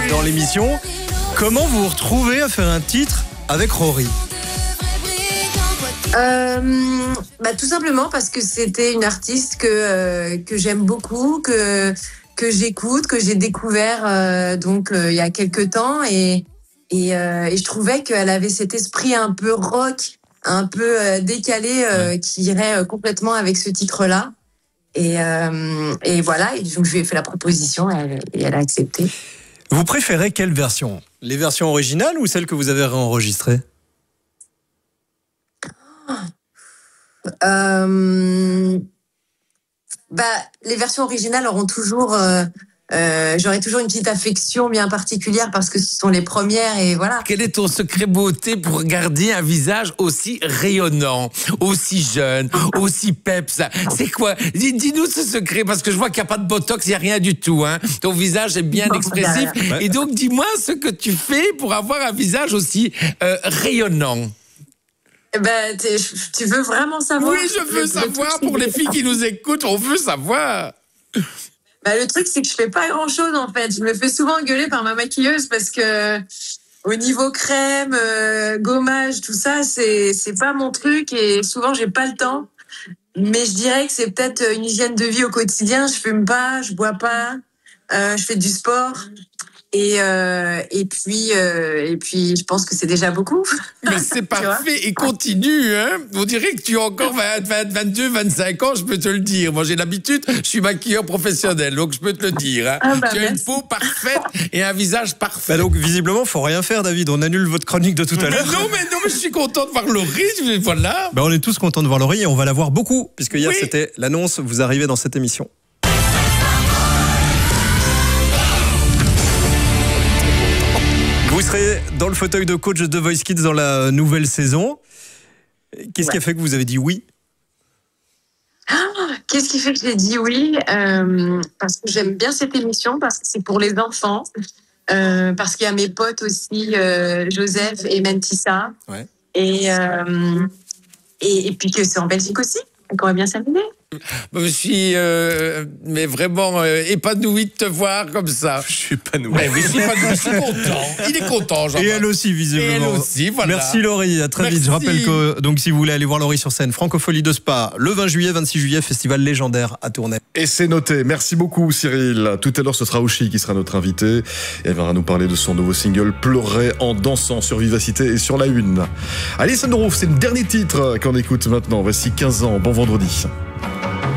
dans l'émission. Comment vous vous retrouvez à faire un titre avec Rory ? Tout simplement parce que c'était une artiste que j'aime beaucoup, que j'écoute, que j'ai découvert il y a quelques temps et je trouvais qu'elle avait cet esprit un peu rock, un peu décalé qui irait complètement avec ce titre-là. Et voilà, et donc je lui ai fait la proposition et elle a accepté. Vous préférez quelle version ? Les versions originales ou celles que vous avez réenregistrées ? Les versions originales auront toujours... j'aurai toujours une petite affection bien particulière parce que ce sont les premières et voilà. Quel est ton secret beauté pour garder un visage aussi rayonnant, aussi jeune, aussi peps ? C'est quoi ? Dis-nous ce secret parce que je vois qu'il n'y a pas de botox, il n'y a rien du tout. Hein. Ton visage est bien expressif. Ouais. Et donc, dis-moi ce que tu fais pour avoir un visage aussi rayonnant. Tu veux vraiment savoir ? Oui, je veux savoir pour les filles qui nous écoutent, on veut savoir. Le truc, c'est que je fais pas grand-chose, en fait. Je me fais souvent engueuler par ma maquilleuse parce que au niveau crème, gommage, tout ça, c'est pas mon truc et souvent, j'ai pas le temps. Mais je dirais que c'est peut-être une hygiène de vie au quotidien. Je fume pas, je bois pas, je fais du sport. Et puis, je pense que c'est déjà beaucoup. Mais c'est parfait et continue, hein. On dirait que tu as encore 22, 25 ans, je peux te le dire. Moi, j'ai l'habitude, je suis maquilleur professionnel, donc je peux te le dire. Hein. Tu as une peau parfaite et un visage parfait. Donc, visiblement, faut rien faire, David. On annule votre chronique de tout à l'heure. Mais je suis content de voir Laurie. Voilà. On est tous contents de voir Laurie et on va la voir beaucoup, puisque hier, c'était l'annonce. Vous arrivez dans cette émission. Vous serez dans le fauteuil de coach de Voice Kids dans la nouvelle saison. Qu'est-ce qui a fait que vous avez dit oui ? Qu'est-ce qui fait que j'ai dit oui ? Parce que j'aime bien cette émission, parce que c'est pour les enfants, parce qu'il y a mes potes aussi, Joseph et Mentissa, et puis que c'est en Belgique aussi, qu'on va bien s'amuser. Je suis mais vraiment épanoui de te voir comme ça. Je suis épanoui. Je suis content. Il est content, Jean-Marc. Et elle aussi, visiblement. Et elle aussi, voilà. Merci Laurie, à très vite. Je rappelle que donc, si vous voulez aller voir Laurie sur scène, Francophonie de Spa, le 20 juillet, 26 juillet, festival légendaire à Tournai. Et c'est noté. Merci beaucoup Cyril. Tout à l'heure, ce sera Oushi qui sera notre invité. Et elle va nous parler de son nouveau single Pleurer en dansant sur Vivacité et sur la Une. Alison Rouf, c'est le dernier titre qu'on écoute maintenant. Voici 15 ans. Bon vendredi.